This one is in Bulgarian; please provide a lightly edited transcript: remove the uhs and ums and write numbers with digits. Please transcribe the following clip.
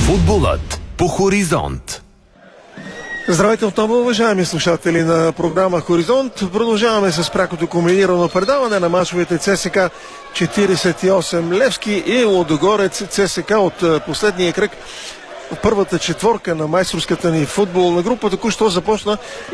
Футболът по Хоризонт. Здравейте отново, уважаеми слушатели на програма Хоризонт. Продължаваме с прякото комбинирано предаване на мачовете ЦСКА 48 Левски и Лудогорец ЦСКА от последния кръг. Първата четворка на майсторската ни футболна група току-що започна